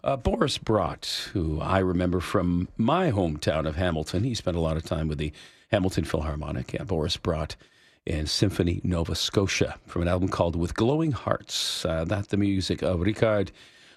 Boris Brott, who I remember from my hometown of Hamilton. He spent a lot of time with the Hamilton Philharmonic. Yeah, Boris Brott and Symphony Nova Scotia from an album called With Glowing Hearts. That's the music of Richard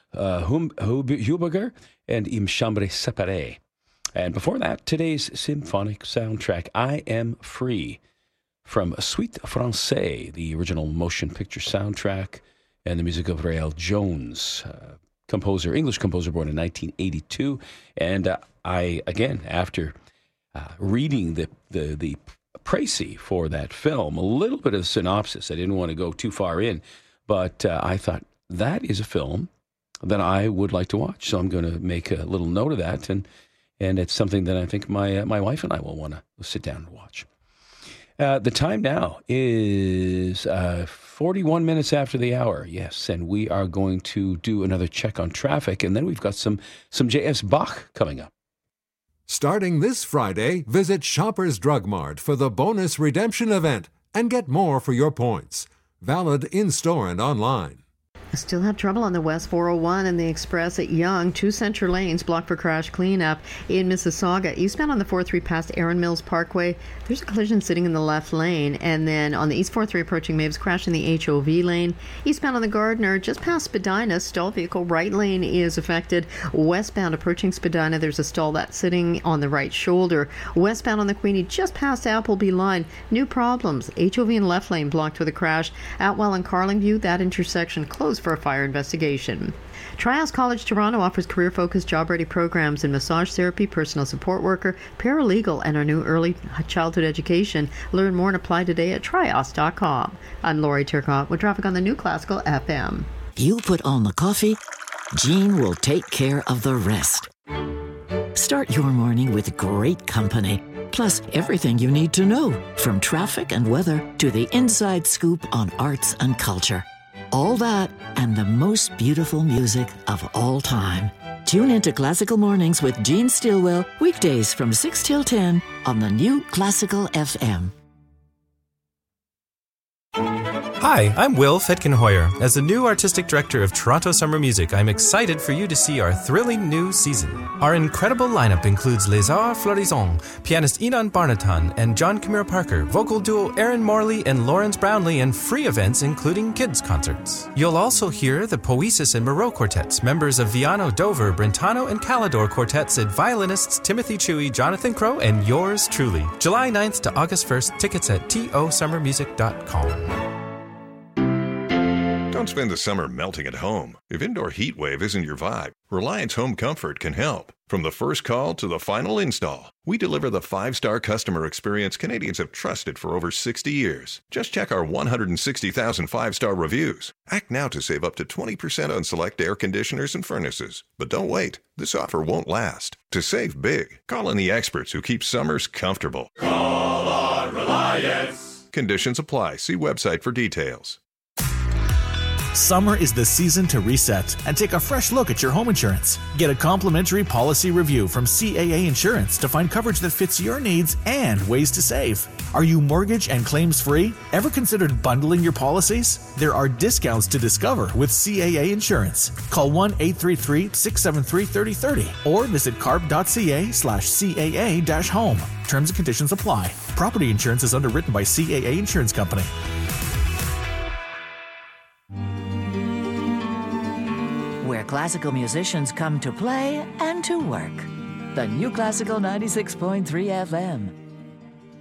Huberger and Im Chambre Séparée. And before that, today's symphonic soundtrack, I Am Free, from Suite Francais, the original motion picture soundtrack, and the music of Rael Jones, English composer born in 1982. And I, again, after reading the précis for that film, a little bit of synopsis, I didn't want to go too far in, but I thought that is a film that I would like to watch. So I'm going to make a little note of that, and it's something that I think my wife and I will want to sit down and watch. The time now is 41 minutes after the hour, yes, and we are going to do another check on traffic, and then we've got some J.S. Bach coming up. Starting this Friday, visit Shoppers Drug Mart for the bonus redemption event and get more for your points. Valid in-store and online. Still have trouble on the West 401 and the Express at Yonge. 2 center lanes blocked for crash cleanup. In Mississauga, eastbound on the 403 past Erin Mills Parkway, there's a collision sitting in the left lane. And then on the East 403 approaching Maves, crash in the HOV lane. Eastbound on the Gardner, just past Spadina, stall vehicle right lane is affected. Westbound approaching Spadina, there's a stall that's sitting on the right shoulder. Westbound on the Queenie, just past Appleby line, new problems. HOV and left lane blocked with a crash. Outwell and Carlingview, that intersection closed for a fire investigation. Trias College Toronto offers career-focused, job-ready programs in massage therapy, personal support worker, paralegal, and our new early childhood education. Learn more and apply today at trias.com. I'm Lori Turcotte with traffic on the New Classical FM. You put on the coffee, Jean will take care of the rest. Start your morning with great company, plus everything you need to know, from traffic and weather to the inside scoop on arts and culture. All that and the most beautiful music of all time. Tune into Classical Mornings with Jean Stilwell, weekdays from 6 till 10 on the New Classical FM. Hi, I'm Will Fetkenhoyer. As the new artistic director of Toronto Summer Music, I'm excited for you to see our thrilling new season. Our incredible lineup includes Les Arts Florissants, pianist Enon Barnatan and John Camille Parker, vocal duo Aaron Morley and Lawrence Brownlee, and free events including kids' concerts. You'll also hear the Poesis and Moreau quartets, members of Viano, Dover, Brentano, and Calidor quartets, and violinists Timothy Chewy, Jonathan Crow, and yours truly. July 9th to August 1st, tickets at tosummermusic.com. Don't spend the summer melting at home. If indoor heat wave isn't your vibe, Reliance Home Comfort can help. From the first call to the final install, we deliver the 5-star customer experience Canadians have trusted for over 60 years. Just check our 160,000 5-star reviews. Act now to save up to 20% on select air conditioners and furnaces. But don't wait. This offer won't last. To save big, call on the experts who keep summers comfortable. Call on Reliance. Conditions apply. See website for details. Summer is the season to reset and take a fresh look at your home insurance. Get a complimentary policy review from CAA Insurance to find coverage that fits your needs and ways to save. Are you mortgage and claims free? Ever considered bundling your policies? There are discounts to discover with CAA Insurance. Call 1-833-673-3030 or visit carp.ca/CAA-home. Terms and conditions apply. Property insurance is underwritten by CAA Insurance Company. Where classical musicians come to play and to work. The New Classical 96.3 FM.